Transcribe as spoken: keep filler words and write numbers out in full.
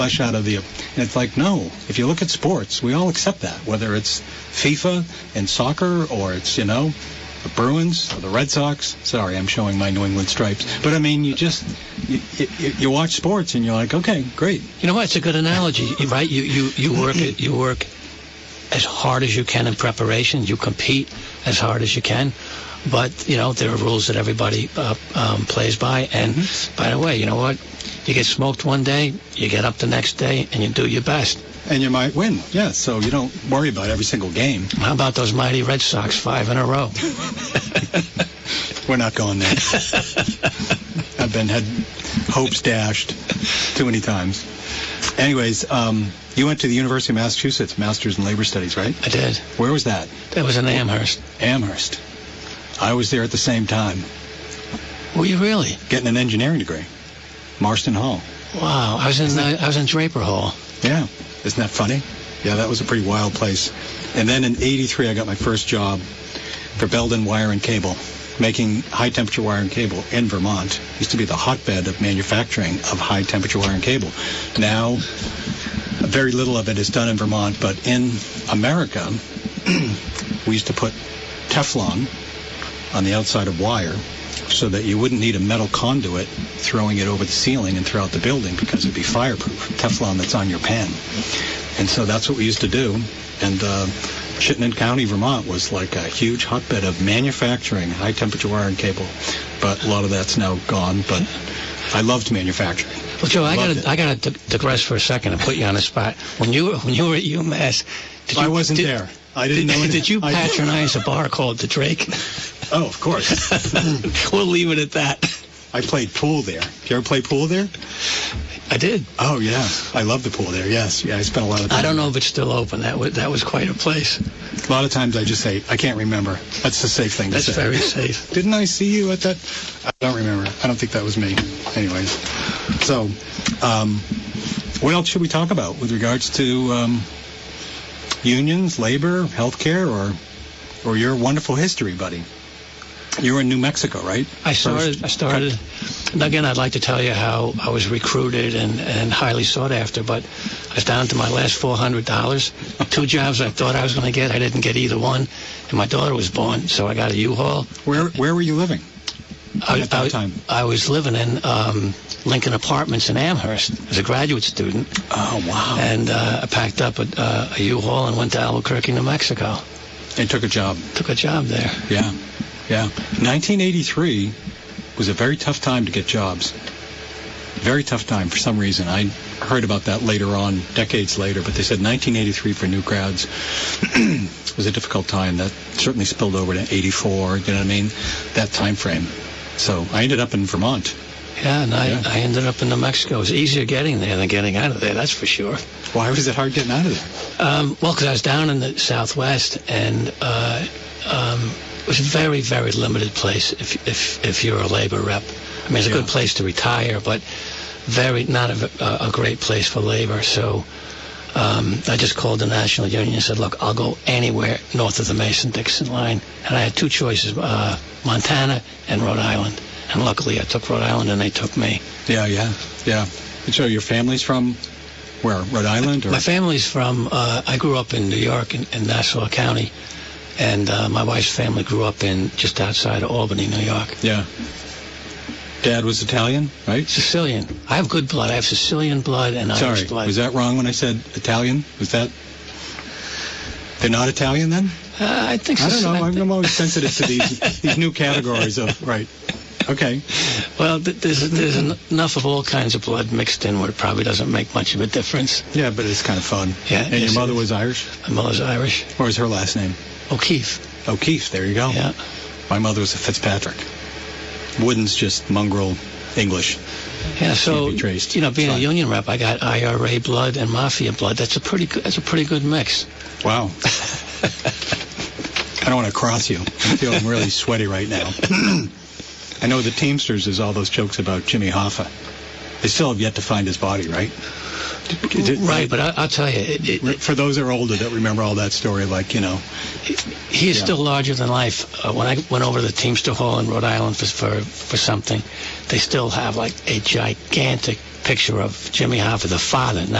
flesh out of the... And it's like, no. If you look at sports, we all accept that, whether it's FIFA and soccer or it's, you know, the Bruins or the Red Sox. Sorry, I'm showing my New England stripes. But, I mean, you just... You, you, you watch sports and you're like, okay, great. You know what? It's a good analogy, right? You, you, you work it, you work as hard as you can in preparation. You compete as hard as you can. But, you know, there are rules that everybody uh, um, plays by. And, mm-hmm. by the way, you know what? You get smoked one day, you get up the next day, and you do your best. And you might win, yeah, so you don't worry about every single game. How about those mighty Red Sox, five in a row? We're not going there. I've been had hopes dashed too many times. Anyways, um, you went to the University of Massachusetts, Master's in Labor Studies, right? I did. Where was that? That was in Amherst. Amherst. I was there at the same time. Were you really? Getting an engineering degree. Marston Hall. Wow, I was in uh, I was in Draper Hall. Yeah, isn't that funny? Yeah, that was a pretty wild place. And then in eighty-three, I got my first job for Belden Wire and Cable, making high-temperature wire and cable in Vermont. Used to be the hotbed of manufacturing of high-temperature wire and cable. Now, very little of it is done in Vermont, but in America, we used to put Teflon on the outside of wire so that you wouldn't need a metal conduit throwing it over the ceiling and throughout the building because it'd be fireproof. Teflon that's on your pan. And so that's what we used to do. And uh, Chittenden County, Vermont was like a huge hotbed of manufacturing high-temperature wire and cable. But a lot of that's now gone. But I loved manufacturing. Well, Joe, I got I got to digress for a second and put you on the spot. When you when you were at UMass, did you, I wasn't did, there. I didn't did, know anything. Did you patronize a bar called the Drake? Oh, of course. We'll leave it at that. I played pool there. Did you ever play pool there? I did. Oh, yeah. I love the pool there, yes. Yeah, I spent a lot of time. I don't know if it's still open. That was, that was quite a place. A lot of times I just say, I can't remember. That's the safe thing to That's say. That's very safe. Didn't I see you at that? I don't remember. I don't think that was me. Anyways. So, um, what else should we talk about with regards to um, unions, labor, healthcare, or or your wonderful history, buddy? You were in New Mexico, right? I started. First. I started. And again, I'd like to tell you how I was recruited and, and highly sought after, but I was down to my last four hundred dollars. Two jobs I thought I was going to get, I didn't get either one, and my daughter was born, so I got a U-Haul. Where Where were you living I, at that I, time? I was living in um, Lincoln Apartments in Amherst as a graduate student. Oh, wow. And uh, I packed up a, uh, a U-Haul and went to Albuquerque, New Mexico. And took a job. Took a job there. Yeah. Yeah. nineteen eighty-three was a very tough time to get jobs. Very tough time for some reason. I heard about that later on, decades later, but they said nineteen eighty-three for new grads was a difficult time. That certainly spilled over to eighty-four, you know what I mean? That time frame. So I ended up in Vermont. Yeah, and I, yeah. I ended up in New Mexico. It was easier getting there than getting out of there, that's for sure. Why was it hard getting out of there? Um, well, because I was down in the Southwest, and uh, um, it was a very, very limited place if if if you're a labor rep. I mean, it's a yeah. good place to retire, but very not a, a great place for labor. So um, I just called the National Union and said, look, I'll go anywhere north of the Mason-Dixon line. And I had two choices, uh, Montana and Rhode Island. And luckily I took Rhode Island and they took me. Yeah, yeah, yeah. And so your family's from where, Rhode Island? Or? My family's from, uh, I grew up in New York in, in Nassau County. And uh, my wife's family grew up in just outside of Albany, New York. Yeah. Dad was Italian, right? Sicilian. I have good blood. I have Sicilian blood and Sorry, Irish blood. Was that wrong when I said Italian? Was that... They're not Italian then? Uh, I think so. I don't know. I'm, I'm always sensitive to these these new categories of... Right. Okay. Well, th- there's there's en- enough of all kinds of blood mixed in where it probably doesn't make much of a difference. Yeah, but it's kind of fun. Yeah. And your mother was Irish? My mother's Irish. What was her last name? O'Keefe. O'Keefe, there you go. Yeah. My mother was a Fitzpatrick. Wooden's just mongrel English. Yeah, so, you know, being Fine. a union rep, I got I R A blood and mafia blood. That's a pretty good, that's a pretty good mix. Wow. I don't want to cross you. I'm feeling really sweaty right now. I know the Teamsters is all those jokes about Jimmy Hoffa. They still have yet to find his body, right? Is it, right, but I, I'll tell you. It, it, for those that are older that remember all that story, like, you know. He is yeah. still larger than life. Uh, when I went over to the Teamster Hall in Rhode Island for, for, for something, they still have, like, a gigantic picture of Jimmy Hoffa, the father,